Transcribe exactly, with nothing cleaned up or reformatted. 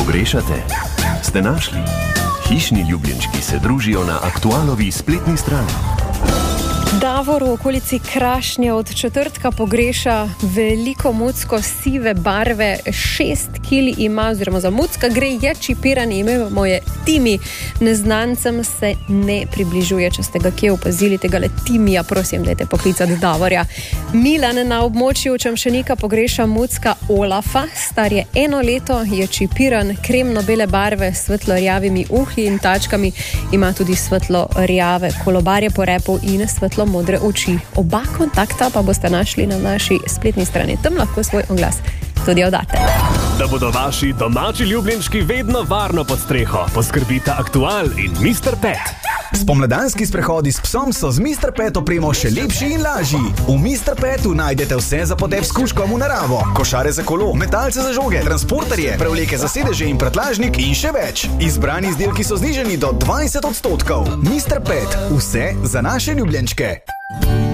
pogrešate? Ste našli? Hišni ljubljenčki se družijo na Aktualovi spletni strani. Davor v okolici Krašnje od četrtka pogreša veliko mucko sive barve, šest kil ima, oziroma za mucka gre, je čipiran, ime mu je Timi. Neznancem se ne približuje, če ste ga kje opazili, tega le Timija, prosim, dajte poklicati Davorja. Milan na območju Čemšenika pogreša mucka Olafa, star je eno leto, je čipiran, kremno-bele barve s svetlo-rjavimi uhi in tačkami, ima tudi svetlo-rjave kolobarje po repu in svetlo modre oči. Oba kontakta pa boste našli na naši spletni strani. Tam lahko svoj oglas tudi oddate. Da bodo vaši domači ljubljenčki vedno varno pod streho, poskrbita Aktual in mister Pet. Spomladanski sprehodi s psom so z mister Pet opremo še lepši in lažji. V mister Petu najdete vse za potep s kužkom v naravo. Košare za kolo, metalce za žoge, transporterje, prevleke za sedeže in prtljažnik in še več. Izbrani izdelki so znižani do dvajset odstotkov. mister Pet, vse za naše ljubljenčke.